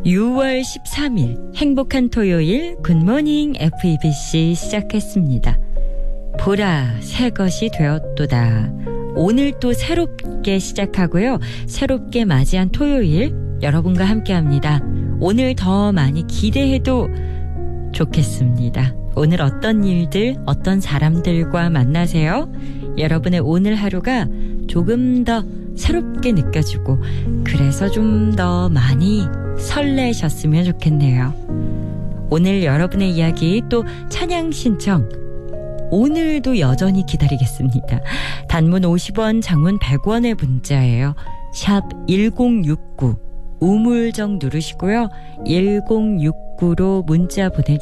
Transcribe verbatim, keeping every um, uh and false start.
유월 십삼일 행복한 토요일 굿모닝 에프이비씨 시작했습니다. 보라 새 것이 되었도다. 오늘 또 새롭게 시작하고요. 새롭게 맞이한 토요일 여러분과 함께합니다. 오늘 더 많이 기대해도 좋겠습니다. 오늘 어떤 일들, 어떤 사람들과 만나세요? 여러분의 오늘 하루가 조금 더 새롭게 느껴지고 그래서 좀 더 많이 설레셨으면 좋겠네요. 오늘 여러분의 이야기 또 찬양 신청 오늘도 여전히 기다리겠습니다. 단문 오십 원, 장문 백 원의 문자예요. 샵 일공육구 우물정 누르시고요. 일공육구로 문자 보내주세요.